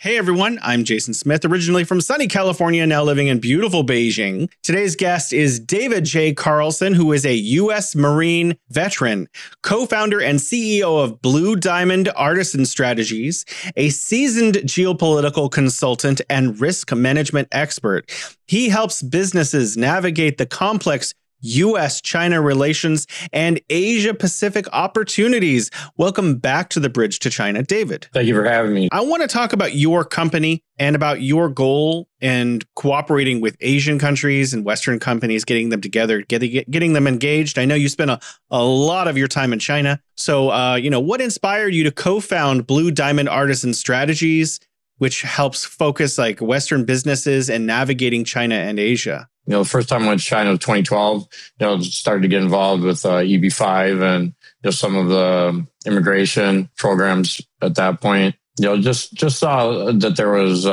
Hey everyone, I'm Jason Smith, originally from sunny California, now living in beautiful Beijing. Today's guest is David J. Carlson, who is a U.S. Marine veteran, co-founder and CEO of Blue Diamond Artisan Strategies, a seasoned geopolitical consultant and risk management expert. He helps businesses navigate the complex U.S.-China relations and Asia-Pacific opportunities. Welcome back to the Bridge to China, David. Thank you for having me. I want to talk about your company and about your goal and cooperating with Asian countries and Western companies, getting them together, getting them engaged. I know you spent a lot of your time in China. So, what inspired you to co-found Blue Diamond Artisan Strategies, which helps focus like Western businesses and navigating China and Asia? The first time I went to China was 2012, started to get involved with EB-5 and some of the immigration programs at that point. Just saw that there was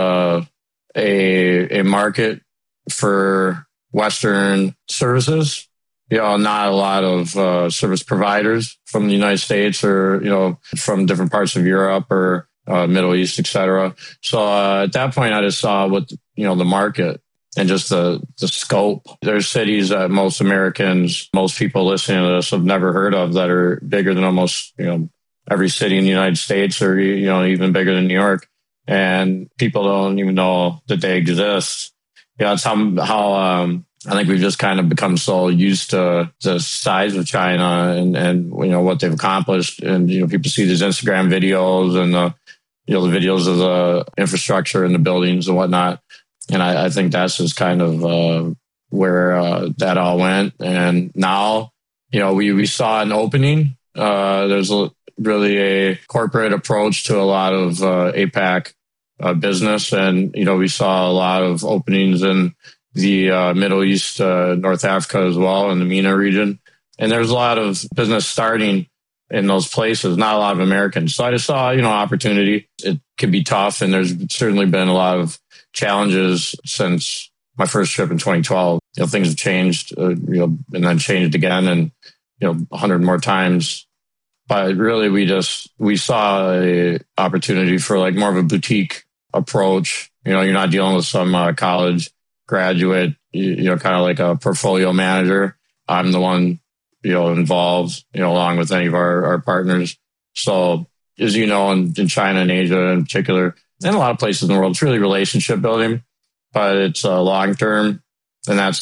a market for Western services. Not a lot of service providers from the United States or, from different parts of Europe or Middle East, et cetera. So at that point, I just saw what, the market and just the scope. There's cities that most Americans, most people listening to this have never heard of that are bigger than almost, every city in the United States or, even bigger than New York. And people don't even know that they exist. It's how I think we've just kind of become so used to the size of China and what they've accomplished. And, people see these Instagram videos and the videos of the infrastructure and the buildings and whatnot. And I think that's just kind of where that all went. And now, we saw an opening. There's really a corporate approach to a lot of APAC business. And, we saw a lot of openings in the Middle East, North Africa as well, in the MENA region. And there's a lot of business starting in those places, not a lot of Americans. So I just saw, opportunity. It could be tough. And there's certainly been a lot of challenges since my first trip in 2012. Things have changed, and then changed again and, 100 more times. But really, we saw a opportunity for like more of a boutique approach. You're not dealing with some college graduate, kind of like a portfolio manager. I'm the one, involved, along with any of our partners. So as in China and Asia in particular, and a lot of places in the world, it's really relationship building, but it's long term. And that's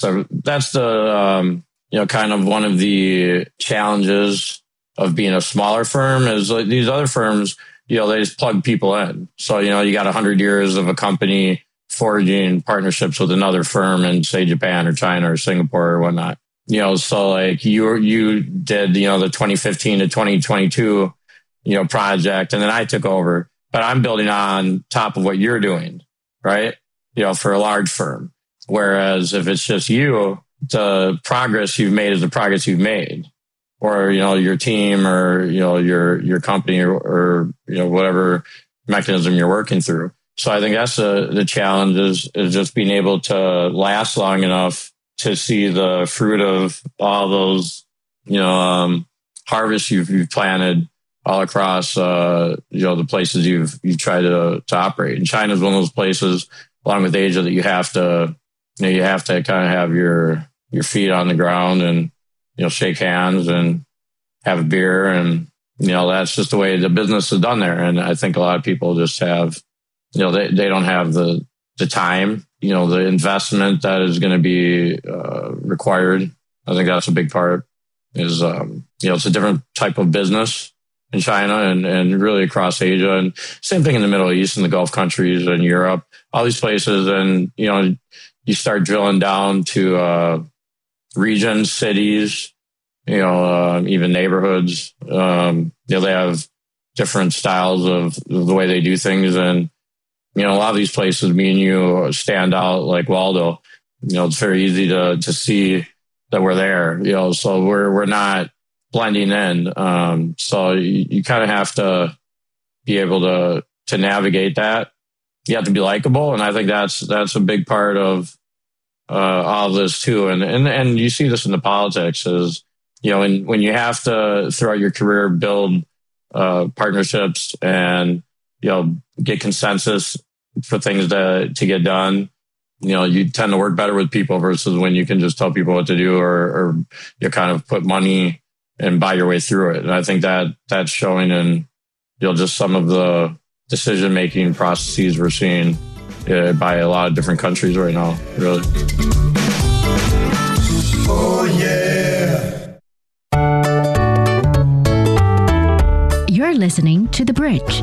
the kind of one of the challenges of being a smaller firm is like these other firms, they just plug people in. So, you got 100 years of a company forging partnerships with another firm in, say, Japan or China or Singapore or whatnot. So like you did, the 2015 to 2022, project, and then I took over. But I'm building on top of what you're doing, right? For a large firm. Whereas if it's just you, the progress you've made is the progress you've made. Or, your team or, your company or whatever mechanism you're working through. So I think that's the challenge is just being able to last long enough to see the fruit of all those, harvests you've planted all across, the places you've tried to operate. And China is one of those places, along with Asia, that you have to kind of have your feet on the ground and, shake hands and have a beer. And, that's just the way the business is done there. And I think a lot of people just have, they don't have the time, the investment that is going to be required. I think that's a big part is, it's a different type of business in China and really across Asia, and same thing in the Middle East and the Gulf countries and Europe, all these places. And, you start drilling down to regions, cities, even neighborhoods. They have different styles of the way they do things. And, a lot of these places, me and you stand out like Waldo. It's very easy to see that we're there, so we're not blending in. So you kind of have to be able to navigate that. You have to be likable. And I think that's a big part of all of this too. And you see this in the politics is, when you have to throughout your career build partnerships and, get consensus for things to get done. You tend to work better with people versus when you can just tell people what to do or you kind of put money and buy your way through it. And I think that's showing in, just some of the decision-making processes we're seeing by a lot of different countries right now, really. Oh, yeah. You're listening to The Bridge.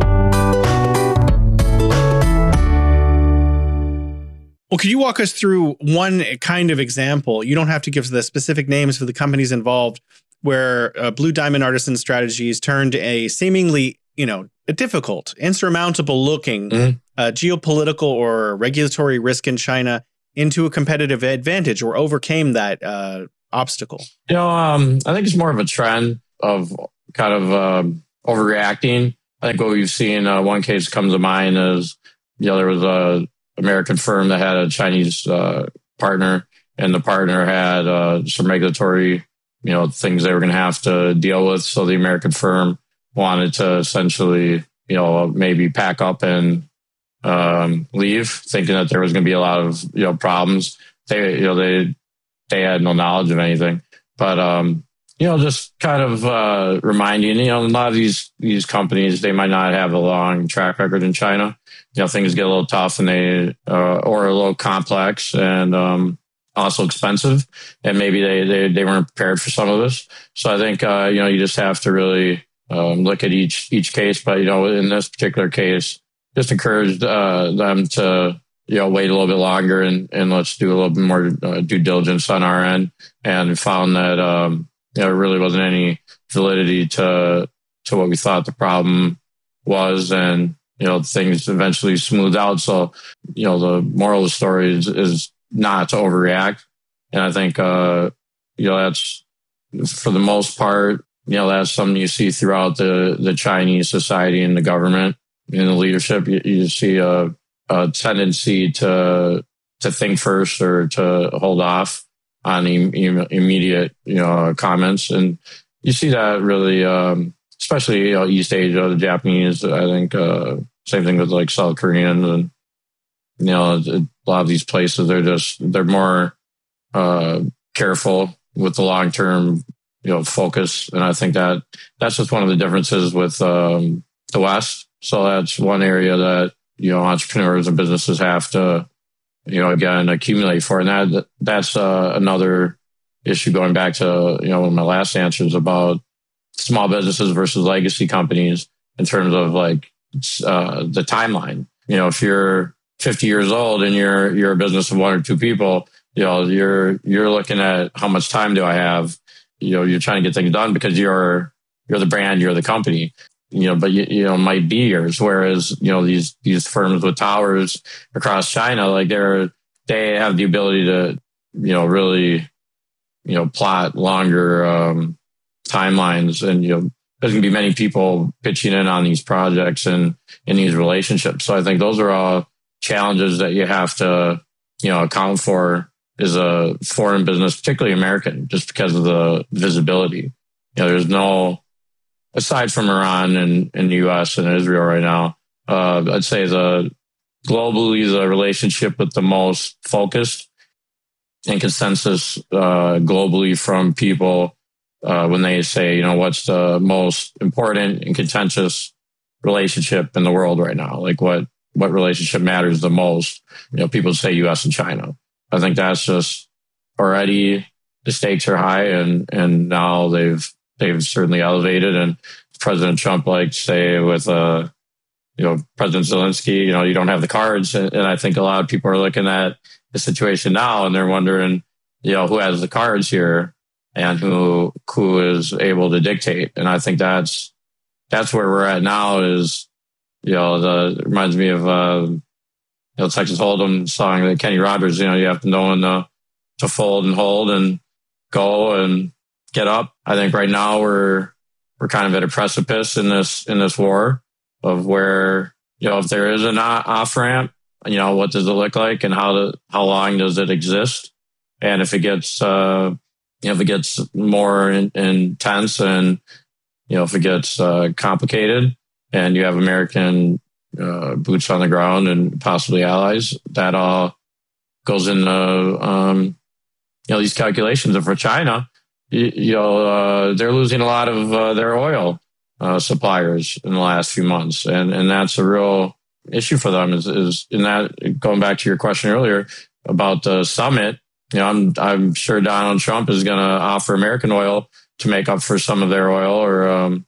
Well, could you walk us through one kind of example? You don't have to give the specific names for the companies involved, where Blue Diamond Artisan Strategies turned a seemingly, a difficult, insurmountable looking geopolitical or regulatory risk in China into a competitive advantage or overcame that obstacle? I think it's more of a trend of kind of overreacting. I think what we've seen, one case comes to mind is, there was a American firm that had a Chinese partner, and the partner had some regulatory, things they were going to have to deal with. So the American firm wanted to essentially, maybe pack up and leave, thinking that there was going to be a lot of, problems. They had no knowledge of anything, but just kind of reminding, a lot of these companies, they might not have a long track record in China. Things get a little tough and they or a little complex and also expensive, and maybe they weren't prepared for some of this. So I think you just have to really look at each case. But in this particular case, just encourage them to wait a little bit longer and let's do a little bit more due diligence on our end, and found that there really wasn't any validity to what we thought the problem was, and things eventually smoothed out. So the moral of the story is not to overreact, and I think that's, for the most part, that's something you see throughout the Chinese society and the government and the leadership. You see a tendency to think first or to hold off on immediate, comments. And you see that really, especially, East Asia, the Japanese, I think, same thing with like South Koreans and, a lot of these places, they're more, careful with the long-term, focus. And I think that's just one of the differences with, the West. So that's one area that, entrepreneurs and businesses have to, again, accumulate for. And that's another issue going back to, one of my last answers about small businesses versus legacy companies in terms of like the timeline. If you're 50 years old and you're a business of one or two people, you're looking at how much time do I have? You're trying to get things done because you're the brand, you're the company. But it might be years. Whereas these firms with towers across China, like they have the ability to really plot longer timelines, and there's going to be many people pitching in on these projects and in these relationships. So I think those are all challenges that you have to account for as a foreign business, particularly American, just because of the visibility. There's no, aside from Iran and the U.S. and Israel right now, I'd say globally the relationship with the most focused and consensus globally from people when they say, what's the most important and contentious relationship in the world right now? Like what relationship matters the most? People say U.S. and China. I think that's just already, the stakes are high, and now they've certainly elevated. And President Trump likes to say with President Zelensky, you don't have the cards. And I think a lot of people are looking at the situation now and they're wondering, who has the cards here and who is able to dictate. And I think that's where we're at now. Is it reminds me of Texas Hold'em song that Kenny Rogers. You have to know when to fold and hold and go and get up. I think right now we're kind of at a precipice in this war of where if there is an off ramp, what does it look like and how long does it exist? And if it gets more intense and if it gets complicated, and you have American boots on the ground and possibly allies. That all goes into these calculations. And for China, they're losing a lot of their oil suppliers in the last few months, and that's a real issue for them. Is in that, going back to your question earlier about the summit. I'm sure Donald Trump is going to offer American oil to make up for some of their oil, or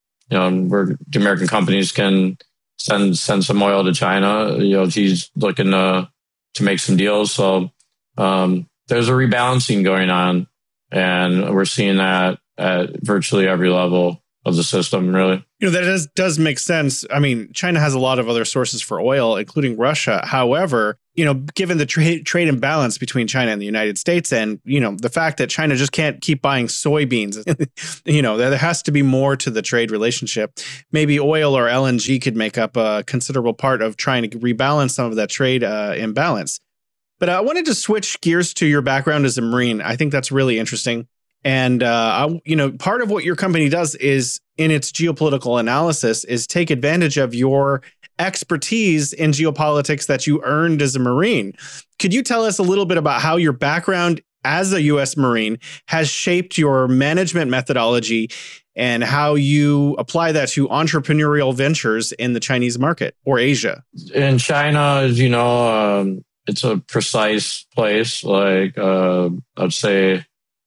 where the American companies can send some oil to China. He's looking to make some deals. So there's a rebalancing going on, and we're seeing that at virtually every level of the system, really. That does make sense. I mean, China has a lot of other sources for oil, including Russia. However, given the trade imbalance between China and the United States, and, the fact that China just can't keep buying soybeans, there has to be more to the trade relationship. Maybe oil or LNG could make up a considerable part of trying to rebalance some of that trade imbalance. But I wanted to switch gears to your background as a Marine. I think that's really interesting. And, part of what your company does is, in its geopolitical analysis, is take advantage of your expertise in geopolitics that you earned as a Marine. Could you tell us a little bit about how your background as a U.S. Marine has shaped your management methodology and how you apply that to entrepreneurial ventures in the Chinese market or Asia? In China, as you know, it's a precise place. Like, I'd say,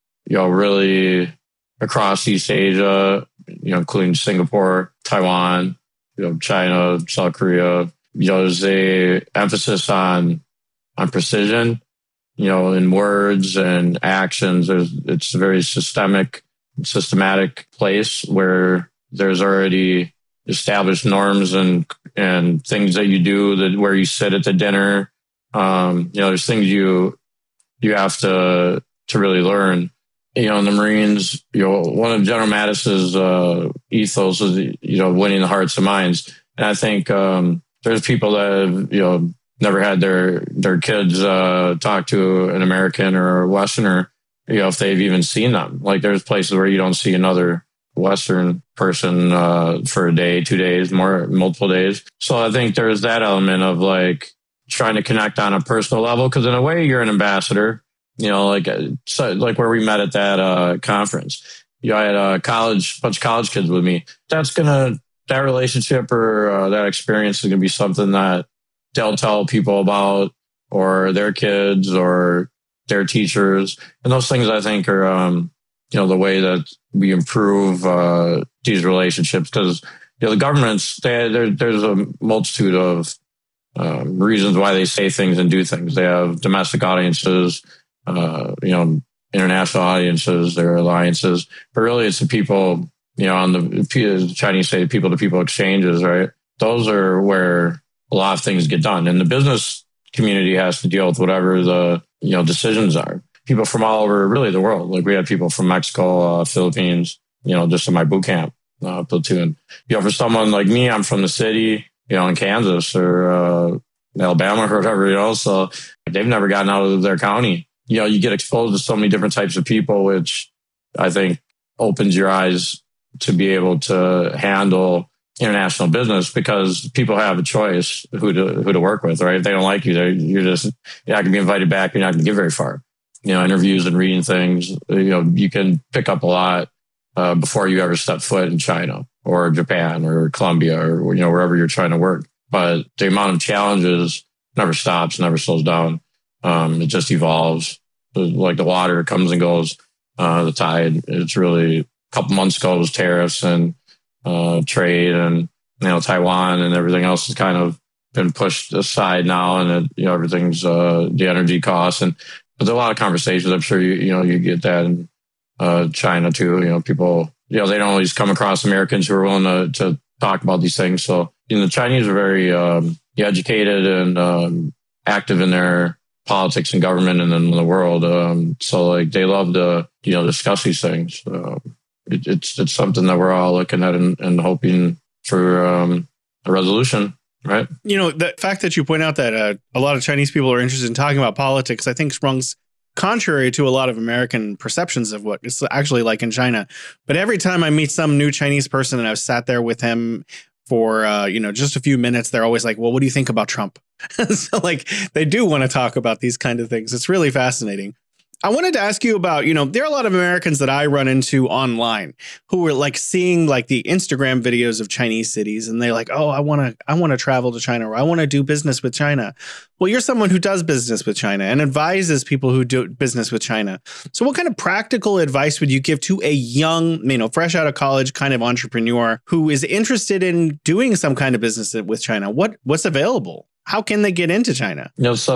really across East Asia, including Singapore, Taiwan, China, South Korea, there's a emphasis on precision, in words and actions. It's a very systematic place where there's already established norms and things that you do, where you sit at the dinner. There's things you have to really learn. In the Marines, one of General Mattis's ethos is, winning the hearts and minds. And I think there's people that have, never had their kids talk to an American or a Westerner, if they've even seen them. Like, there's places where you don't see another Western person for a day, 2 days, multiple days. So I think there's that element of like trying to connect on a personal level, because in a way you're an ambassador. Like where we met at that conference. I had a bunch of college kids with me. That relationship or that experience is gonna be something that they'll tell people about, or their kids or their teachers. And those things, I think, are the way that we improve these relationships. Because the governments, there's a multitude of reasons why they say things and do things. They have domestic audiences, international audiences, their alliances, but really it's the people, on the Chinese say people to people exchanges, right? Those are where a lot of things get done. And the business community has to deal with whatever the, decisions are. People from all over really the world. Like, we had people from Mexico, Philippines, just in my boot camp platoon. For someone like me, I'm from the city, in Kansas or Alabama or whatever, so they've never gotten out of their county. You get exposed to so many different types of people, which I think opens your eyes to be able to handle international business, because people have a choice who to work with, right? If they don't like you, you're not going to be invited back. You're not going to get very far. Interviews and reading things, you can pick up a lot before you ever step foot in China or Japan or Colombia or, wherever you're trying to work. But the amount of challenges never stops, never slows down. It just evolves. Like the water comes and goes, the tide. It's really, a couple months ago, it was tariffs and trade, and Taiwan and everything else has kind of been pushed aside now, and everything's the energy costs, but there's a lot of conversations. I'm sure you get that in China too. People they don't always come across Americans who are willing to talk about these things. So the Chinese are very educated and active in their politics and government and in the world. So like they love to, discuss these things. It's something that we're all looking at and hoping for a resolution. Right. The fact that you point out that a lot of Chinese people are interested in talking about politics, I think runs contrary to a lot of American perceptions of what it's actually like in China. But every time I meet some new Chinese person and I've sat there with him for, just a few minutes, they're always like, well, what do you think about Trump? So like they do want to talk about these kind of things. It's really fascinating. I wanted to ask you about, there are a lot of Americans that I run into online who are like seeing like the Instagram videos of Chinese cities and they're like, oh, I want to travel to China, or I want to do business with China. Well, you're someone who does business with China and advises people who do business with China. So what kind of practical advice would you give to a young, fresh out of college kind of entrepreneur who is interested in doing some kind of business with China? What's available? How can they get into China?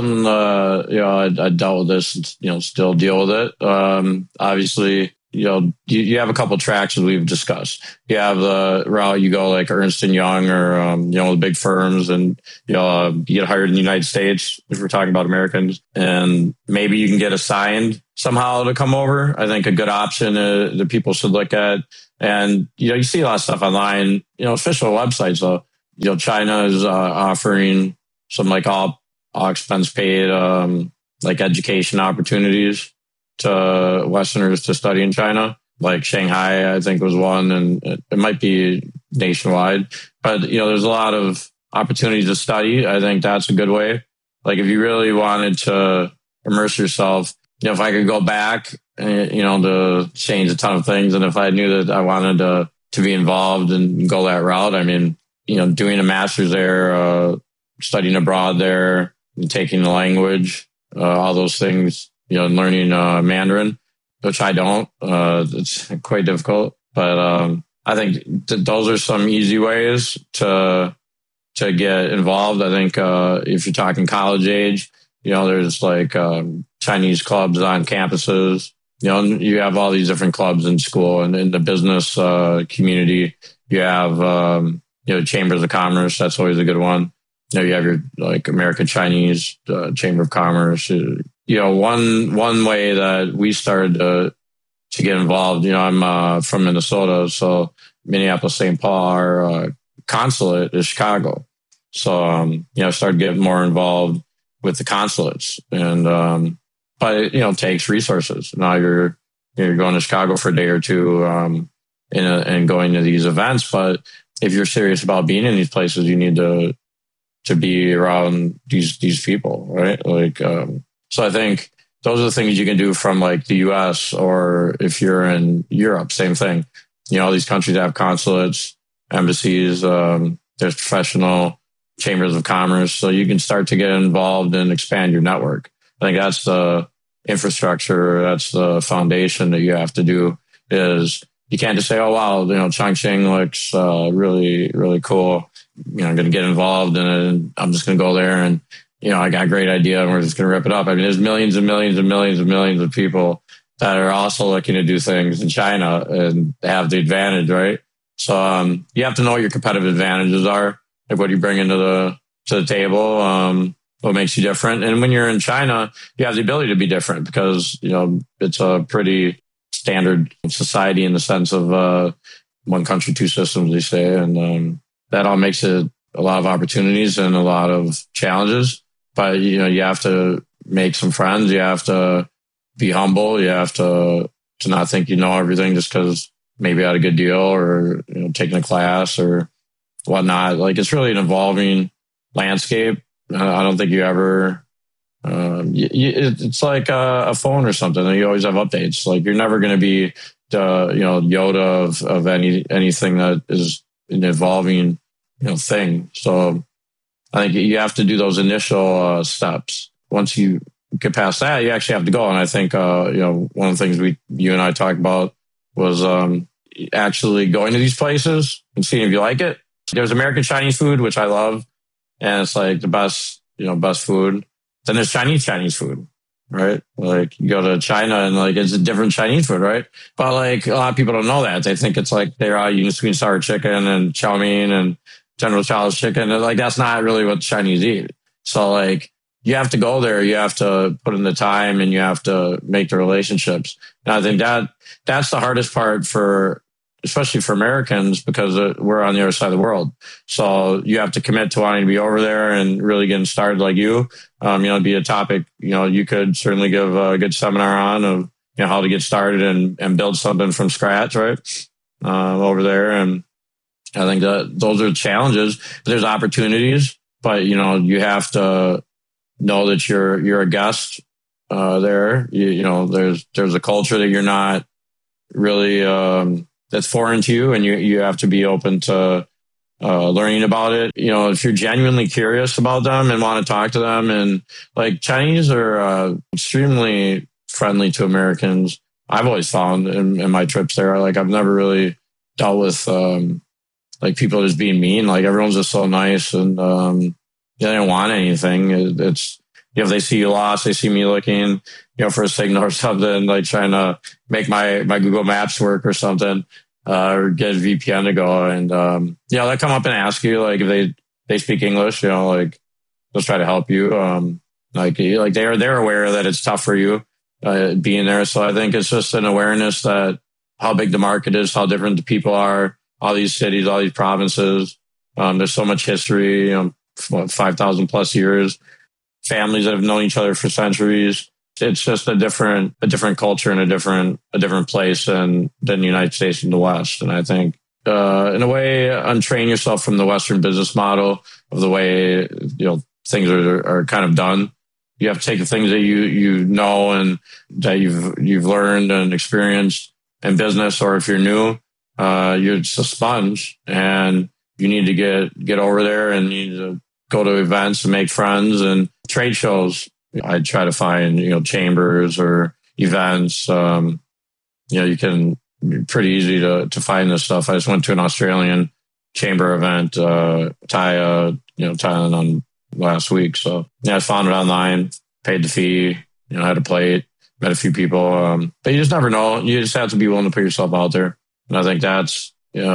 I dealt with this, still deal with it. Obviously, you have a couple tracks as we've discussed. You have the route you go like Ernst & Young or, the big firms, and, you get hired in the United States if we're talking about Americans, and maybe you can get assigned somehow to come over. I think a good option that people should look at. And, you see a lot of stuff online, official websites, though. China is offering some like all expense paid, like education opportunities to Westerners to study in China. Like Shanghai, I think was one, and it might be nationwide. But, there's a lot of opportunities to study. I think that's a good way. Like if you really wanted to immerse yourself, if I could go back, to change a ton of things. And if I knew that I wanted to be involved and go that route, I mean, doing a master's there, studying abroad there, and taking the language, all those things, and learning Mandarin, which I don't. It's quite difficult. But I think those are some easy ways to get involved. I think if you're talking college age, there's like Chinese clubs on campuses. You have all these different clubs in school, and in the business community, you have chambers of commerce. That's always a good one. You have your like American Chinese Chamber of Commerce. One way that we started to get involved. I'm from Minnesota, so Minneapolis, St. Paul, our consulate is Chicago. So I started getting more involved with the consulates, and but it takes resources. Now you're going to Chicago for a day or two, and going to these events. But if you're serious about being in these places, you need to be around these people, right? Like, so I think those are the things you can do from like the US, or if you're in Europe, same thing. All these countries have consulates, embassies, there's professional chambers of commerce. So you can start to get involved and expand your network. I think that's the infrastructure. That's the foundation that you have to do. Is you can't just say, oh, wow, Chongqing looks really, really cool. I'm going to get involved and I'm just going to go there and, I got a great idea and we're just going to rip it up. I mean, there's millions and millions and millions and millions of people that are also looking to do things in China and have the advantage, right? So you have to know what your competitive advantages are, like what you bring into the table, what makes you different. And when you're in China, you have the ability to be different because, it's a pretty standard society in the sense of one country, two systems, they say. And that all makes it a lot of opportunities and a lot of challenges. But, you have to make some friends. You have to be humble. You have to not think you know everything just because maybe you had a good deal or, taking a class or whatnot. Like, it's really an evolving landscape. I don't think you ever... it's like a phone or something. You always have updates. Like, you're never going to be the, Yoda of anything that is an evolving, thing. So I think you have to do those initial steps. Once you get past that, you actually have to go. And I think, one of the things you and I talked about was actually going to these places and seeing if you like it. There's American Chinese food, which I love. And it's like the best, best food. Then there's Chinese food, right? Like you go to China and like it's a different Chinese food, right? But like a lot of people don't know that. They think it's like they're all eating sweet and sour chicken and chow mein and General Tso's chicken. And like that's not really what Chinese eat. So like you have to go there, you have to put in the time and you have to make the relationships. And I think that's the hardest part especially for Americans, because we're on the other side of the world. So you have to commit to wanting to be over there and really getting started like you. It'd be a topic, you could certainly give a good seminar on of, how to get started and build something from scratch, right? Over there. And I think that those are challenges. There's opportunities, but you have to know that you're a guest there. There's a culture that you're not really that's foreign to you, and you have to be open to learning about it. If you're genuinely curious about them and want to talk to them, and like Chinese are extremely friendly to Americans. I've always found in my trips there, like I've never really dealt with like people just being mean. Like everyone's just so nice, and they don't want anything. It's if they see you lost, they see me looking, for a signal or something, like trying to make my Google Maps work or something, or get a VPN to go. And they come up and ask you, like, if they speak English, like they'll try to help you. Like they're aware that it's tough for you being there. So I think it's just an awareness that how big the market is, how different the people are, all these cities, all these provinces. There's so much history, 5,000 plus years, families that have known each other for centuries. It's just a different culture and a different place than the United States and the West. And I think, in a way, untrain yourself from the Western business model of the way, things are kind of done. You have to take the things that you know and that you've learned and experienced in business, or if you're new, you're just a sponge, and you need to get over there and you need to go to events and make friends and trade shows. I try to find, chambers or events. You can pretty easy to find this stuff. I just went to an Australian chamber event, Thailand on last week. So I found it online, paid the fee, had a plate, met a few people. But you just never know. You just have to be willing to put yourself out there. And I think that's,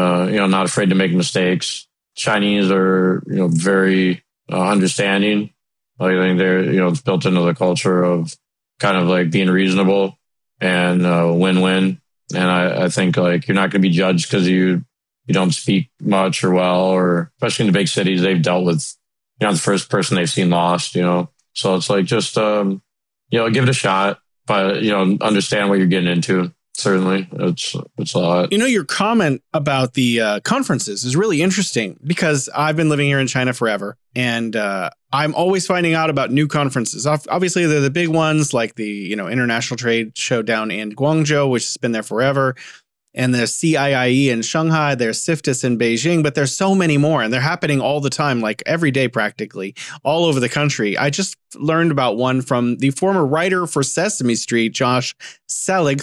not afraid to make mistakes. Chinese are, very understanding. I think they're, it's built into the culture of kind of like being reasonable and win-win. And I think like you're not going to be judged because you don't speak much or well, or especially in the big cities, they've dealt with, the first person they've seen lost, So it's like just, give it a shot, but, understand what you're getting into. Certainly, it's a lot. Your comment about the conferences is really interesting because I've been living here in China forever, and I'm always finding out about new conferences. Obviously, they're the big ones like the International Trade Show down in Guangzhou, which has been there forever, and the CIIE in Shanghai. There's CIFTIS in Beijing, but there's so many more, and they're happening all the time, like every day practically, all over the country. I just learned about one from the former writer for Sesame Street, Josh Selig,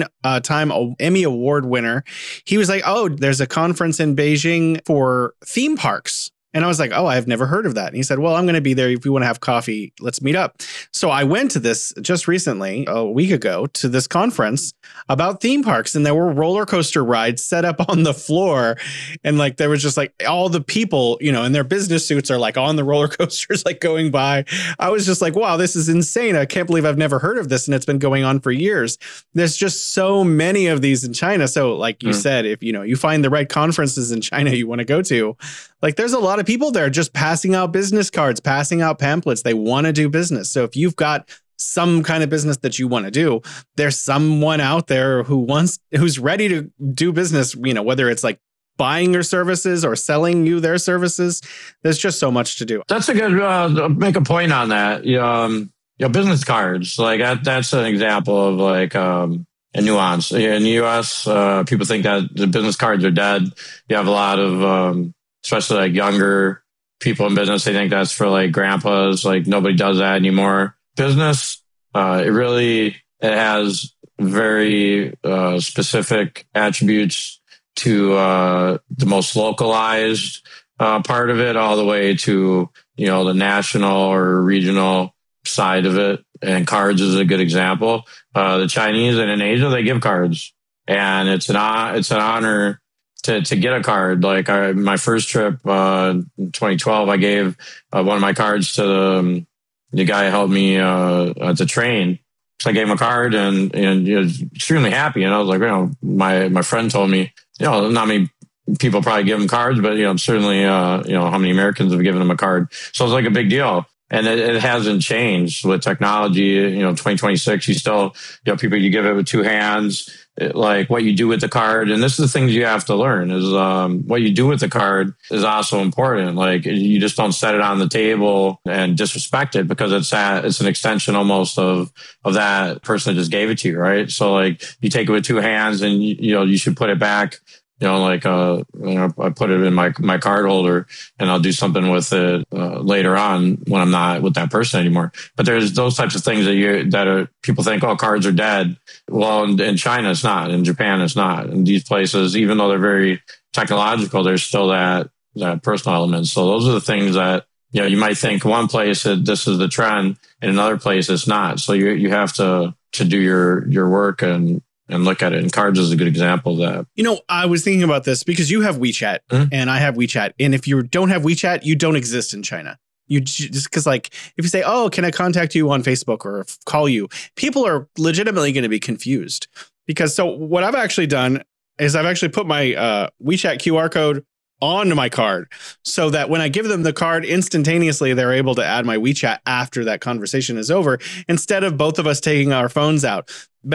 13-time Emmy Award winner. He was like, oh, there's a conference in Beijing for theme parks. And I was like, oh, I've never heard of that. And he said, well, I'm going to be there. If you want to have coffee, let's meet up. So I went to this just recently, a week ago, to this conference about theme parks. And there were roller coaster rides set up on the floor. And like, there was just like all the people, in their business suits are like on the roller coasters, like going by. I was just like, wow, this is insane. I can't believe I've never heard of this. And it's been going on for years. There's just so many of these in China. So like you said, if, you find the right conferences in China you want to go to, like there's a lot of people there just passing out business cards, passing out pamphlets. They want to do business. So if you've got some kind of business that you want to do, there's someone out there who's ready to do business, whether it's like buying your services or selling you their services. There's just so much to do. That's a good, make a point on that. Business cards, like that's an example of like, a nuance. In the US, people think that the business cards are dead. You have a lot of, especially like younger people in business, they think that's for like grandpas. Like nobody does that anymore. Business, it has very specific attributes to the most localized part of it, all the way to the national or regional side of it. And cards is a good example. The Chinese and in Asia, they give cards, and it's an honor to get a card. Like my first trip in 2012, I gave one of my cards to the guy who helped me at the train. So I gave him a card, and he was extremely happy. And I was like, my friend told me, not many people probably give him cards, but certainly how many Americans have given him a card. So it's like a big deal. And it hasn't changed with technology. 2026, you still, people, you give it with two hands. Like what you do with the card, and this is the things you have to learn is what you do with the card is also important. Like you just don't set it on the table and disrespect it because it's an extension almost of that person that just gave it to you, right? So like you take it with two hands, and you should put it back. I put it in my card holder, and I'll do something with it later on when I'm not with that person anymore. But there's those types of things that people think, oh, cards are dead. Well, in China, it's not. In Japan, it's not. In these places, even though they're very technological, there's still that personal element. So those are the things that you might think one place that this is the trend, in another place it's not. So you have to do your work and look at it. And cards is a good example of that. I was thinking about this because you have WeChat and I have WeChat. And if you don't have WeChat, you don't exist in China. You just because if you say, oh, can I contact you on Facebook or call you? People are legitimately going to be confused so what I've actually done is I've actually put my WeChat QR code onto my card so that when I give them the card instantaneously, they're able to add my WeChat after that conversation is over instead of both of us taking our phones out. But